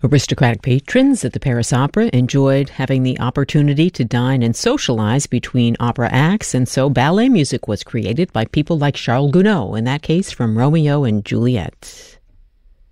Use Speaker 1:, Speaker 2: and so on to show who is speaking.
Speaker 1: Aristocratic patrons at the Paris Opera enjoyed having the opportunity to dine and socialize between opera acts, and so ballet music was created by people like Charles Gounod, in that case from Romeo and Juliet.